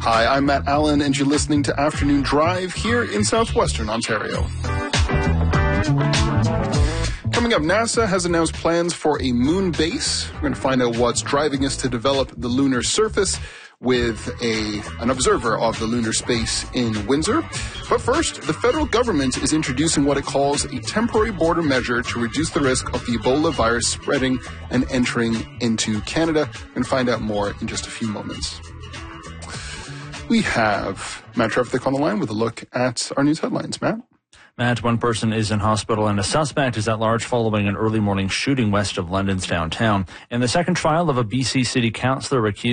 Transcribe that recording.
Hi, I'm Matt Allen, and you're listening to Afternoon Drive here in southwestern Ontario. Coming up, NASA has announced plans for a moon base. We're going to find out what's driving us to develop the lunar surface with an observer of the lunar space in Windsor. But first, the federal government is introducing what it calls a temporary border measure to reduce the risk of the Ebola virus spreading and entering into Canada. We're going to find out more in just a few moments. We have Matt Trevithick on the line with a look at our news headlines. Matt? Matt, one person is in hospital and a suspect is at large following an early morning shooting west of London's downtown. In the second trial of a BC city councillor accused